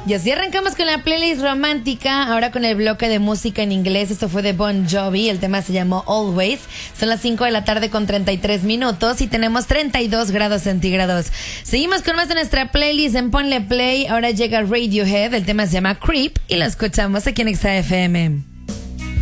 Y así arrancamos con la playlist romántica, ahora con el bloque de música en inglés. Esto fue de Bon Jovi, el tema se llamó Always. Son las 5 de la tarde con 33 minutos y tenemos 32 grados centígrados. Seguimos con más de nuestra playlist en Ponle Play. Ahora llega Radiohead, el tema se llama Creep y lo escuchamos aquí en XFM.